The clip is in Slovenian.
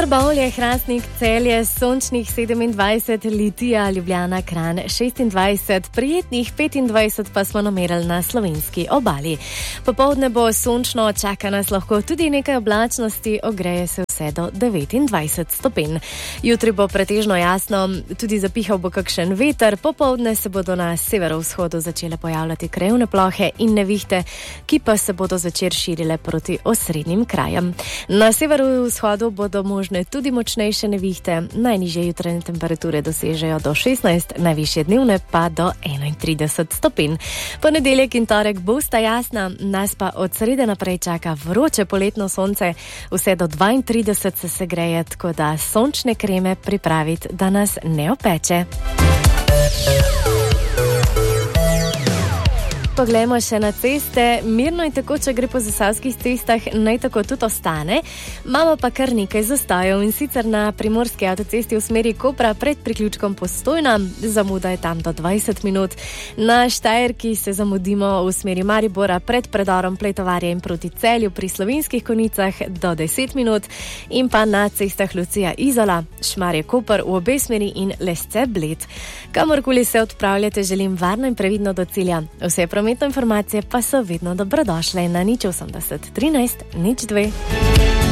Trbovlje, Hrastnik, Celje, sončnih 27, Litija, Ljubljana, Kranj 26, prijetnih 25 pa smo namerili na slovenski obali. Popoldne bo sončno, čaka nas lahko tudi nekaj oblačnosti, ogreje se vse do 29 stopinj. Jutri bo pretežno jasno, tudi zapihal bo kakšen veter, popoldne se bodo na severovzhodu začele pojavljati krajevne plohe in nevihte, ki pa se bodo zvečer širile proti osrednjim krajem. Na severovzhodu bodo možne tudi močnejše nevihte, najnižje jutranje temperature dosežejo do 16, najvišje dnevne pa do 31 stopinj. Ponedeljek in torek bosta jasna, nas pa od srede naprej čaka vroče poletno sonce, vse do 32 se segreje, tako da sončne kreme pripraviti, da nas ne opeče. Poglejmo še na ceste. Mirno in tako, če gre po zasavskih cestah, naj tako tudi ostane. Imamo pa kar nekaj zastojev, in sicer na primorski avtocesti v smeri Kopra pred priključkom Postojna. Zamuda je tam do 20 minut. Na Štajerki se zamudimo v smeri Maribora pred predorom Pletovarja in proti Celju pri Slovenskih Konjicah do 10 minut. In pa na cestah Lucija Izola, Šmarje Koper v obe smeri in Lesce Bled. Kamorkoli se odpravljate, želim varno in previdno do cilja. Vse prometne informacije pa so vedno dobrodošle na 080 13 02.